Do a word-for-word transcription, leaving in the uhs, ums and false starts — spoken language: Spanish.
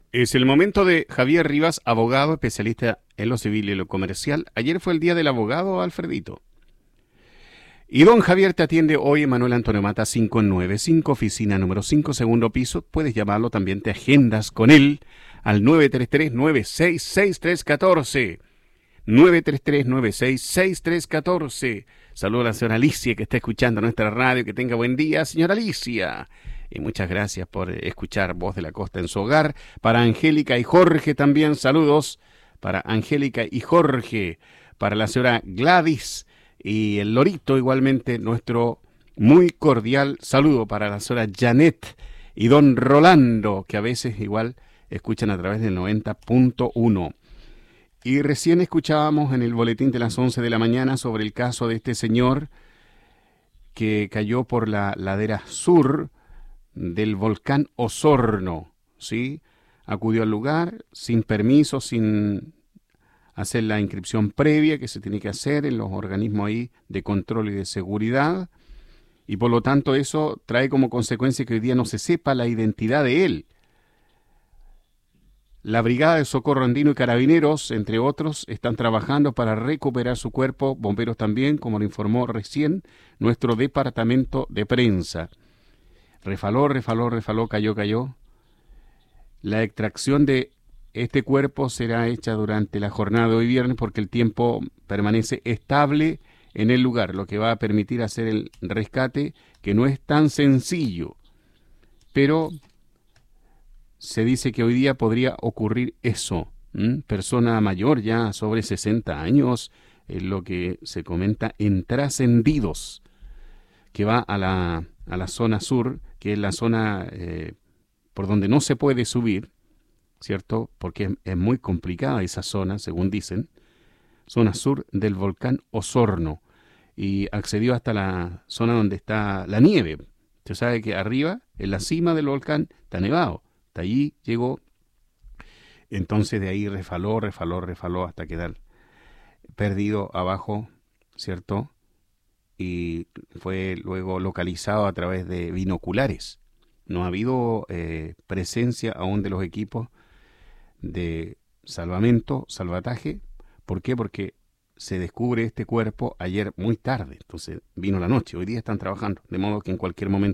Es el momento de Javier Rivas, abogado, especialista en lo civil y lo comercial. Ayer fue el día del abogado, Alfredito. Y don Javier te atiende hoy en Manuel Antonio Mata quinientos noventa y cinco, oficina número cinco, segundo piso. Puedes llamarlo, también te agendas con él al nueve tres tres, nueve seis seis, tres uno cuatro. nueve tres tres, nueve seis seis, tres uno cuatro. Saludos a la señora Alicia que está escuchando nuestra radio. Que tenga buen día, señora Alicia. Y muchas gracias por escuchar Voz de la Costa en su hogar. Para Angélica y Jorge también, saludos. Para Angélica y Jorge. Para la señora Gladys y el Lorito, igualmente, nuestro muy cordial saludo para la señora Janet y don Rolando, que a veces igual escuchan a través del noventa punto uno. Y recién escuchábamos en el boletín de las once de la mañana sobre el caso de este señor que cayó por la ladera sur del volcán Osorno, ¿sí? Acudió al lugar sin permiso, sin hacer la inscripción previa que se tiene que hacer en los organismos ahí de control y de seguridad, y por lo tanto eso trae como consecuencia que hoy día no se sepa la identidad de él. La Brigada de Socorro Andino y Carabineros, entre otros, están trabajando para recuperar su cuerpo, bomberos también, como lo informó recién nuestro departamento de prensa. Refaló, refaló, refaló, cayó, cayó. La extracción de este cuerpo será hecha durante la jornada de hoy viernes porque el tiempo permanece estable en el lugar, lo que va a permitir hacer el rescate, que no es tan sencillo, pero se dice que hoy día podría ocurrir eso. ¿Mm? Persona mayor ya sobre sesenta años, es lo que se comenta en Trascendidos, que va a la, a la zona sur, que es la zona eh, por donde no se puede subir, ¿cierto? Porque es, es muy complicada esa zona, según dicen, zona sur del volcán Osorno, y accedió hasta la zona donde está la nieve. Usted sabe que arriba, en la cima del volcán, está nevado. Hasta allí llegó, entonces de ahí refaló, refaló, refaló hasta quedar perdido abajo, ¿cierto? Y fue luego localizado a través de binoculares. No ha habido eh, presencia aún de los equipos de salvamento, salvataje. ¿Por qué? Porque se descubre este cuerpo ayer muy tarde, entonces vino la noche. Hoy día están trabajando, de modo que en cualquier momento